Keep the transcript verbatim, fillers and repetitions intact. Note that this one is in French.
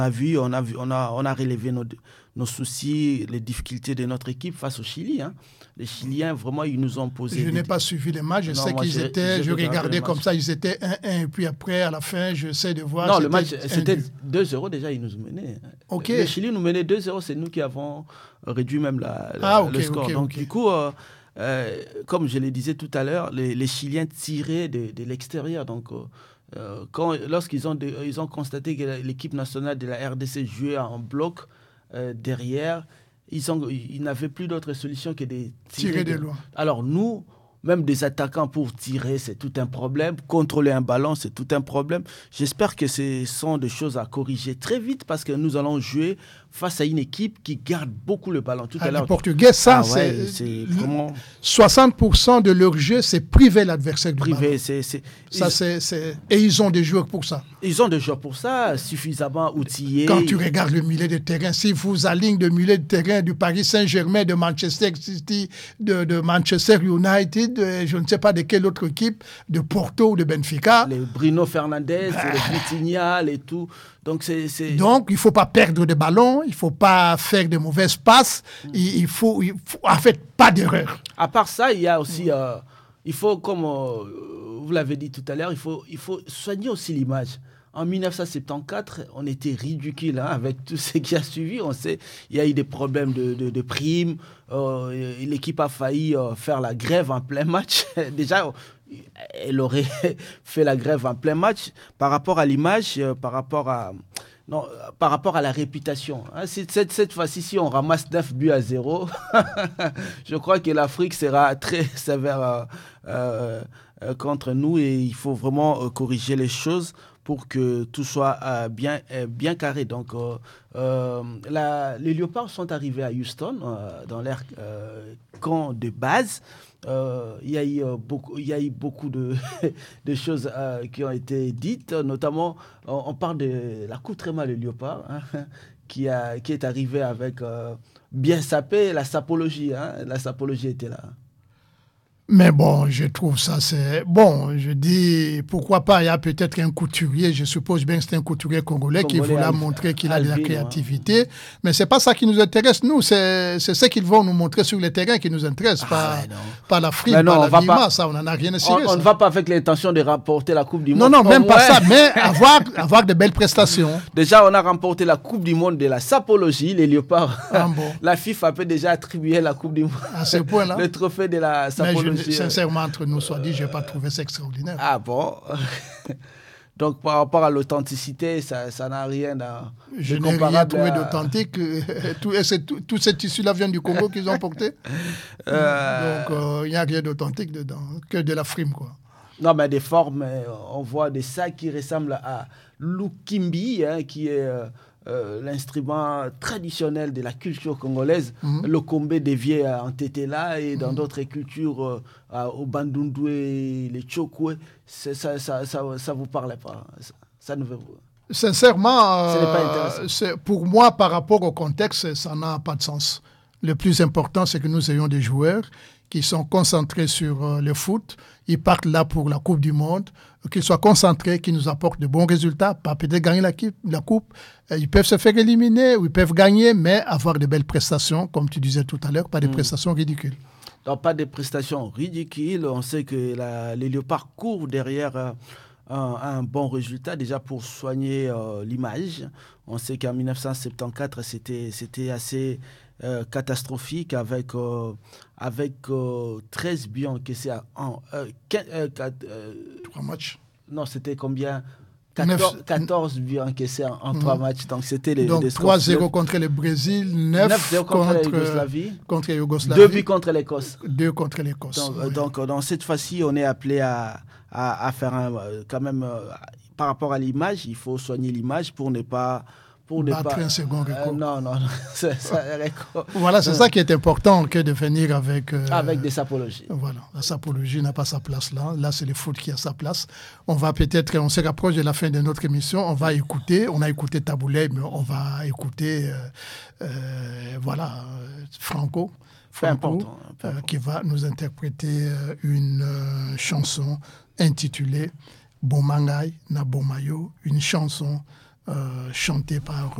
On a vu, on a, vu, on a, on a relevé nos, nos soucis, les difficultés de notre équipe face au Chili. Hein. Les Chiliens, vraiment, ils nous ont posé... Je des... n'ai pas suivi les matchs. Je non, sais qu'ils j'ai, étaient... J'ai je regardais comme ça, ils étaient un un. Et puis après, à la fin, j'essaie de voir... Non, le match, c'était deux zéro déjà, ils nous menaient. Okay. Le Chili nous menait deux zéro, c'est nous qui avons réduit même la, la, ah, okay, le score. Okay, Donc, okay. du coup... Euh, Euh, comme je le disais tout à l'heure, les, les Chiliens tiraient de, de l'extérieur. Donc, euh, quand, lorsqu'ils ont, de, ils ont constaté que l'équipe nationale de la R D C jouait en bloc euh, derrière, ils, ont, ils n'avaient plus d'autre solution que de tirer, tirer de, de loin. Alors nous, même des attaquants pour tirer, c'est tout un problème. Contrôler un ballon, c'est tout un problème. J'espère que ce sont des choses à corriger très vite parce que nous allons jouer face à une équipe qui garde beaucoup le ballon. Tout ah, à l'heure, les Portugais, ça, ah, c'est, ouais, c'est vraiment... soixante pour cent de leur jeu, c'est priver l'adversaire du privé, ballon. C'est, c'est... Ça, ils... c'est, c'est... Et ils ont des joueurs pour ça. Ils ont des joueurs pour ça, suffisamment outillés. Quand tu regardes le milieu de terrain, si vous alignez le milieu de terrain du Paris Saint-Germain, de Manchester City, de, de Manchester United, de, je ne sais pas de quelle autre équipe, de Porto ou de Benfica. Les Bruno Fernandes, bah... les Vitinha, et tout. Donc, c'est, c'est... Donc, il ne faut pas perdre de ballon, il ne faut pas faire de mauvaises passes, mm. il, il, faut, il faut, en fait, pas d'erreur. À part ça, il y a aussi, mm. euh, il faut, comme euh, vous l'avez dit tout à l'heure, il faut, il faut soigner aussi l'image. En dix-neuf cent soixante-quatorze, on était ridicule hein, avec tout ce qui a suivi. On sait, il y a eu des problèmes de, de, de primes. Euh, l'équipe a failli euh, faire la grève en plein match. Déjà, elle aurait fait la grève en plein match par rapport à l'image, euh, par rapport à... Non, par rapport à la réputation. Hein, cette, cette fois-ci, si on ramasse neuf buts à zéro, je crois que l'Afrique sera très sévère euh, euh, euh, contre nous et il faut vraiment euh, corriger les choses pour que tout soit euh, bien, euh, bien carré. Donc, euh, euh, la, les Léopards sont arrivés à Houston, euh, dans leur euh, camp de base. Euh, il y a eu euh, beaucoup, il y a eu beaucoup de, de choses euh, qui ont été dites, notamment on, on parle de la coupe Tréma le Léopard, hein, qui, a, qui est arrivée avec euh, bien sapé, la sapologie, hein, la sapologie était là. Mais bon, je trouve ça, c'est... Bon, je dis, pourquoi pas, il y a peut-être un couturier, je suppose bien que c'est un couturier congolais, congolais qui voulait Alv... montrer qu'il Alvin, a de la créativité. Ouais. Mais ce n'est pas ça qui nous intéresse, nous. C'est, c'est ce qu'ils vont nous montrer sur le terrain qui nous intéresse, ah, pas, ouais, pas l'Afrique, pas la Lima, ça, on n'en a rien à cirer. On ne va pas avec l'intention de remporter la Coupe du Monde. Non, non, même pas ouais. ça, mais avoir, avoir de belles prestations. Déjà, on a remporté la Coupe du Monde de la sapologie, les Léopards. Ah, bon. La FIFA peut déjà attribuer la Coupe du Monde. À ce point-là. Le trophée de la sapologie. Sincèrement, entre nous soit dit, je n'ai pas trouvé ça extraordinaire. Ah bon? Donc, par rapport à l'authenticité, ça, ça n'a rien à... Je n'ai rien trouvé à... d'authentique. tout, tout, tout ces tissus-là viennent du Congo qu'ils ont porté. Euh... Donc, il euh, n'y a rien d'authentique dedans, que de la frime, quoi. Non, mais des formes, on voit des sacs qui ressemblent à l'ukimbi, hein, qui est... Euh, Euh, l'instrument traditionnel de la culture congolaise, mm-hmm. le kombé dévié en tétela et dans mm-hmm. d'autres cultures, euh, au bandundoué, les tchokoué, ça, ça, ça, ça, ça vous parle pas. Ça, ça ne veut pas. Sincèrement, euh, c'est, pour moi, par rapport au contexte, ça n'a pas de sens. Le plus important, c'est que nous ayons des joueurs qui sont concentrés sur euh, le foot. Ils partent là pour la Coupe du Monde, qu'ils soient concentrés, qu'ils nous apportent de bons résultats, pas peut-être gagner la, la Coupe. Ils peuvent se faire éliminer ou ils peuvent gagner, mais avoir de belles prestations, comme tu disais tout à l'heure, pas des mmh. prestations ridicules. Non, pas des prestations ridicules. On sait que la, les Léopards courent derrière euh, un, un bon résultat, déjà pour soigner euh, l'image. On sait qu'en dix-neuf cent soixante-quatorze, c'était, c'était assez... Euh, catastrophique avec, euh, avec euh, treize buts encaissés en euh, quinze, euh, quatre, euh, trois matchs. Non, c'était combien? quatorze, quatorze buts encaissés en, en mmh. trois matchs. Donc, c'était les, Donc, les trois zéro contre le Brésil, neuf contre, contre la Yougoslavie, contre Yougoslavie, deux buts contre l'Écosse. Deux contre l'Écosse. Donc, oui. donc dans cette fois-ci, on est appelé à, à, à faire un, quand même, euh, par rapport à l'image, il faut soigner l'image pour ne pas... Pour battre pas... un second record. Euh, non, non, non. ça, ça, voilà, c'est ça qui est important, que de venir avec... Euh, avec des sapologies. Voilà, la sapologie n'a pas sa place là. Là, c'est le foot qui a sa place. On va peut-être, on se rapproche de la fin de notre émission, on va écouter, on a écouté Taboulay, mais on va écouter, euh, euh, voilà, Franco, Franco important, euh, qui va nous interpréter une euh, chanson intitulée Bomangai na Bomayo, une chanson Euh, chanté par